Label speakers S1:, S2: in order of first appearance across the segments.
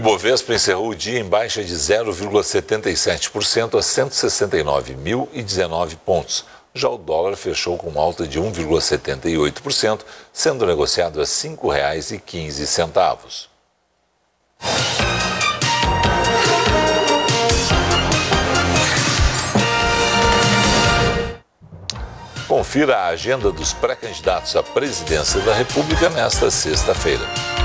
S1: Ibovespa encerrou o dia em baixa de 0,77% a 169.019 pontos. Já o dólar fechou com alta de 1,78%, sendo negociado a R$ 5,15. Confira a agenda dos pré-candidatos à presidência da República nesta sexta-feira.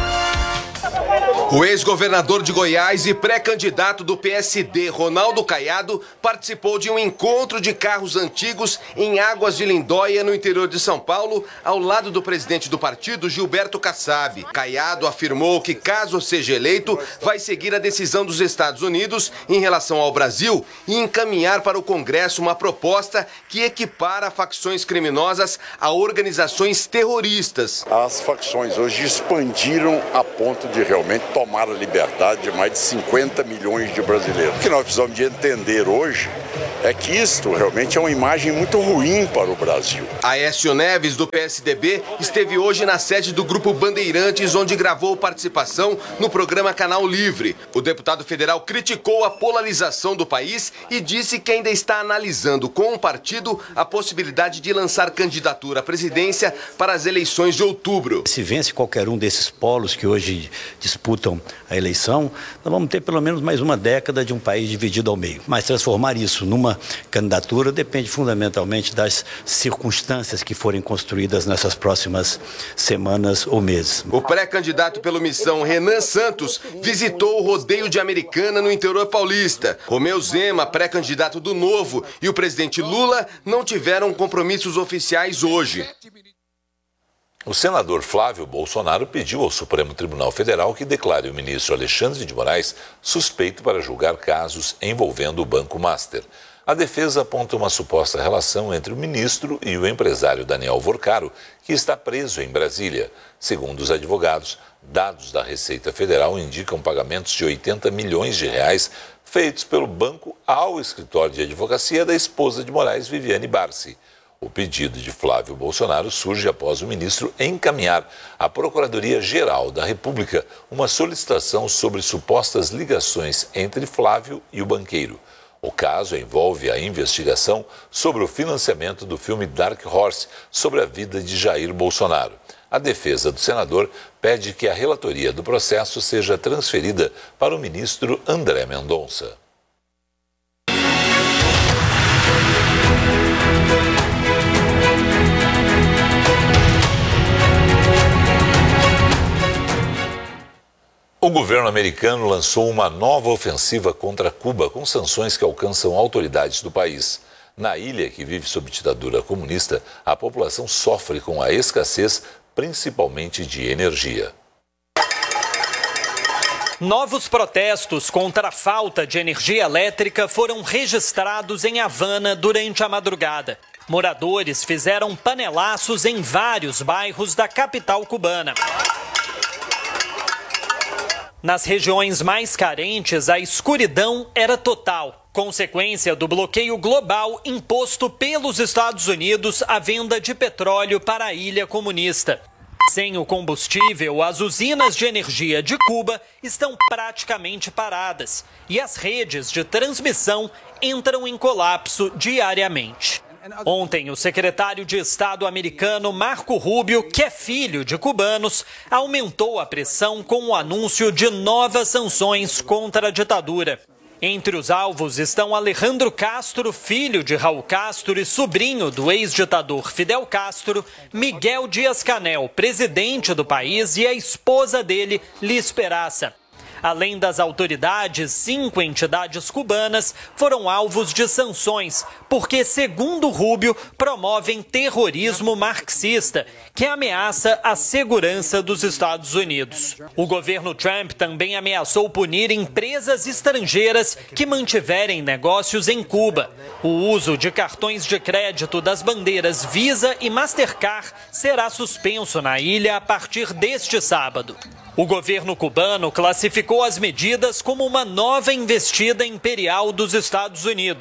S2: O ex-governador de Goiás e pré-candidato do PSD, Ronaldo Caiado, participou de um encontro de carros antigos em Águas de Lindóia, no interior de São Paulo, ao lado do presidente do partido, Gilberto Kassab. Caiado afirmou que, caso seja eleito, vai seguir a decisão dos Estados Unidos em relação ao Brasil e encaminhar para o Congresso uma proposta que equipara facções criminosas a organizações terroristas.
S3: As facções hoje expandiram a ponto de realmente tomar a liberdade de mais de 50 milhões de brasileiros. O que nós precisamos de entender hoje é que isto realmente é uma imagem muito ruim para o Brasil.
S2: Aécio Neves, do PSDB, esteve hoje na sede do Grupo Bandeirantes, onde gravou participação no programa Canal Livre. O deputado federal criticou a polarização do país e disse que ainda está analisando com o partido a possibilidade de lançar candidatura à presidência para as eleições de outubro.
S4: Se vence qualquer um desses polos que hoje disputam a eleição, nós vamos ter pelo menos mais uma década de um país dividido ao meio. Mas transformar isso numa candidatura depende fundamentalmente das circunstâncias que forem construídas nessas próximas semanas ou meses.
S2: O pré-candidato pela Missão, Renan Santos, visitou o rodeio de Americana, no interior paulista. Romeu Zema, pré-candidato do Novo, e o presidente Lula não tiveram compromissos oficiais hoje.
S1: O senador Flávio Bolsonaro pediu ao Supremo Tribunal Federal que declare o ministro Alexandre de Moraes suspeito para julgar casos envolvendo o Banco Master. A defesa aponta uma suposta relação entre o ministro e o empresário Daniel Vorcaro, que está preso em Brasília. Segundo os advogados, dados da Receita Federal indicam pagamentos de 80 milhões de reais feitos pelo banco ao escritório de advocacia da esposa de Moraes, Viviane Barsi. O pedido de Flávio Bolsonaro surge após o ministro encaminhar à Procuradoria-Geral da República uma solicitação sobre supostas ligações entre Flávio e o banqueiro. O caso envolve a investigação sobre o financiamento do filme Dark Horse sobre a vida de Jair Bolsonaro. A defesa do senador pede que a relatoria do processo seja transferida para o ministro André Mendonça. O governo americano lançou uma nova ofensiva contra Cuba com sanções que alcançam autoridades do país. Na ilha, que vive sob ditadura comunista, a população sofre com a escassez, principalmente de energia.
S5: Novos protestos contra a falta de energia elétrica foram registrados em Havana durante a madrugada. Moradores fizeram panelaços em vários bairros da capital cubana. Nas regiões mais carentes, a escuridão era total, consequência do bloqueio global imposto pelos Estados Unidos à venda de petróleo para a ilha comunista. Sem o combustível, as usinas de energia de Cuba estão praticamente paradas e as redes de transmissão entram em colapso diariamente. Ontem, o secretário de Estado americano Marco Rubio, que é filho de cubanos, aumentou a pressão com o anúncio de novas sanções contra a ditadura. Entre os alvos estão Alejandro Castro, filho de Raul Castro e sobrinho do ex-ditador Fidel Castro, Miguel Dias-Canel, presidente do país, e a esposa dele, Liz Peraza. Além das autoridades, 5 entidades cubanas foram alvos de sanções, porque, segundo Rubio, promovem terrorismo marxista, que ameaça a segurança dos Estados Unidos. O governo Trump também ameaçou punir empresas estrangeiras que mantiverem negócios em Cuba. O uso de cartões de crédito das bandeiras Visa e Mastercard será suspenso na ilha a partir deste sábado. O governo cubano classificou as medidas como uma nova investida imperial dos Estados Unidos.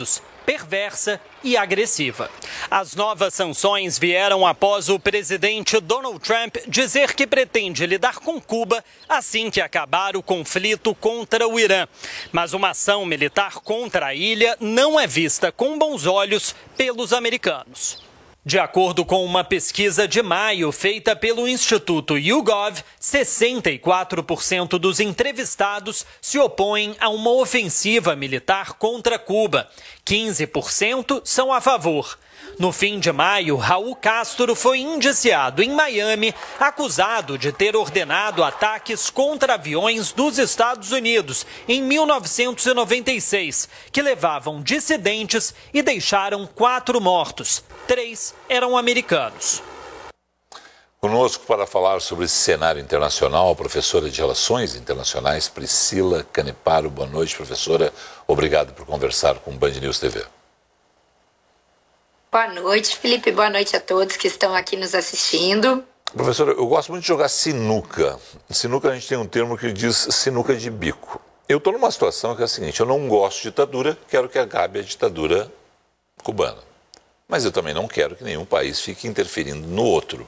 S5: perversa e agressiva. As novas sanções vieram após o presidente Donald Trump dizer que pretende lidar com Cuba assim que acabar o conflito contra o Irã. Mas uma ação militar contra a ilha não é vista com bons olhos pelos americanos. De acordo com uma pesquisa de maio feita pelo Instituto YouGov, 64% dos entrevistados se opõem a uma ofensiva militar contra Cuba. 15% são a favor. No fim de maio, Raul Castro foi indiciado em Miami, acusado de ter ordenado ataques contra aviões dos Estados Unidos em 1996, que levavam dissidentes e deixaram 4 mortos. 3 eram americanos.
S1: Conosco para falar sobre esse cenário internacional, a professora de Relações Internacionais, Priscila Caneparo. Boa noite, professora. Obrigado por conversar com o Band News TV.
S6: Boa noite, Felipe. Boa noite a todos que estão aqui nos assistindo.
S1: Professora, eu gosto muito de jogar sinuca. Sinuca, a gente tem um termo que diz sinuca de bico. Eu estou numa situação que é a seguinte: eu não gosto de ditadura, quero que acabe a ditadura cubana. Mas eu também não quero que nenhum país fique interferindo no outro.